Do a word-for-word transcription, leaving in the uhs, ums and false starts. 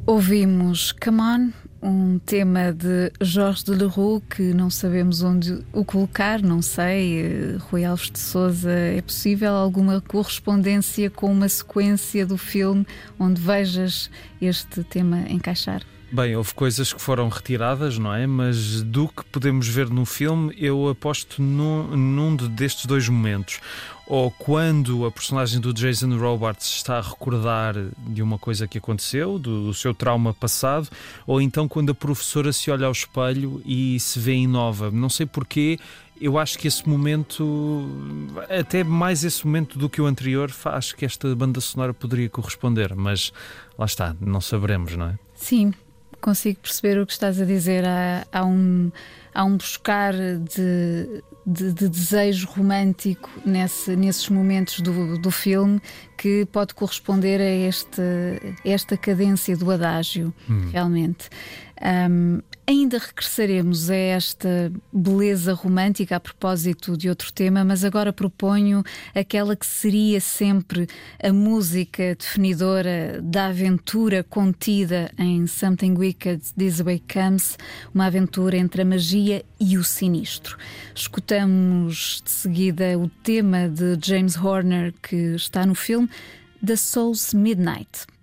Ouvimos Come On, um tema de Jorge de Leroux que não sabemos onde o colocar, não sei. Rui Alves de Sousa, é possível alguma correspondência com uma sequência do filme onde vejas este tema encaixar? Bem, houve coisas que foram retiradas, não é? Mas do que podemos ver no filme, eu aposto num, num destes dois momentos. Ou quando a personagem do Jason Robards está a recordar de uma coisa que aconteceu, do, do seu trauma passado, ou então quando a professora se olha ao espelho e se vê em nova. Não sei porquê, eu acho que esse momento, até mais esse momento do que o anterior, acho que esta banda sonora poderia corresponder, mas lá está, não saberemos, não é? Sim. Consigo perceber o que estás a dizer. Há, há, um, há um buscar de, de, de desejo romântico nesse, nesses momentos do, do filme que pode corresponder a este, esta cadência do adágio, hum. realmente. Um, ainda regressaremos a esta beleza romântica a propósito de outro tema, mas agora proponho aquela que seria sempre a música definidora da aventura contida em Something Wicked This Way Comes, uma aventura entre a magia e o sinistro. Escutamos de seguida o tema de James Horner que está no filme The Soul's Midnight.